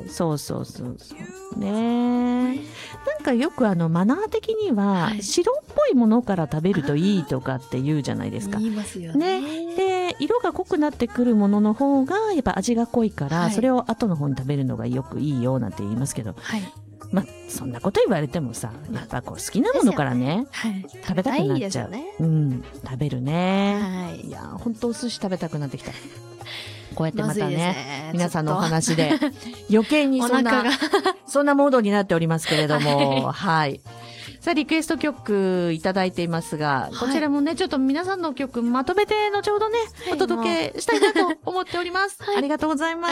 そうそうそうそうね。なんかよくマナー的には、 はい白っぽいものから食べるといいとかって言うじゃないですか。 言いますよね。 で色が濃くなってくるものの方がやっぱ味が濃いから、 はいそれを後の方に食べるのがよくいいよなんて言いますけど、 はい。 まあそんなこと言われてもさ、やっぱこう好きなものからね、 はい。 食べたくなっちゃう。 いいですよね。 食べるね。 はい。 いや本当お寿司食べたくなってきた。こうやってまたまずいですねね皆さんのおちょっ話で余計にとそんなお腹がそんなモードになっておりますけれども、はい。さあ、リクエスト曲いただいていますが、こちらもね、ちょっと皆さんの曲まとめて後ほどね、 はいお届けしたいなと思っております。 はいありがとうございます。